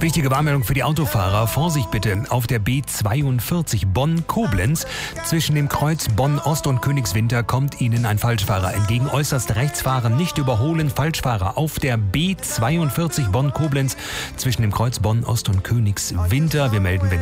Wichtige Warnmeldung für die Autofahrer. Vorsicht bitte auf der B42 Bonn-Koblenz. Zwischen dem Kreuz Bonn-Ost und Königswinter kommt Ihnen ein Falschfahrer entgegen. Äußerst rechts fahren, nicht überholen. Falschfahrer auf der B42 Bonn-Koblenz zwischen dem Kreuz Bonn-Ost und Königswinter. Wir melden, wenn